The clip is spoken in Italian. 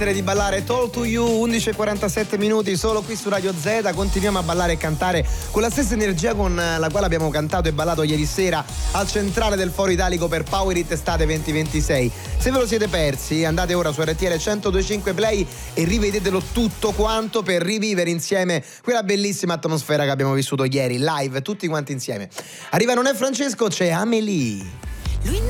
Di ballare Talk to You, 11:47 minuti solo qui su Radio Z. Continuiamo a ballare e cantare con la stessa energia con la quale abbiamo cantato e ballato ieri sera al centrale del Foro Italico per Power It Estate 2026. Se ve lo siete persi, andate ora su RTL 102.5 Play e rivedetelo tutto quanto per rivivere insieme quella bellissima atmosfera che abbiamo vissuto ieri live tutti quanti insieme. Arriva Non è Francesco, c'è Amelie. Lui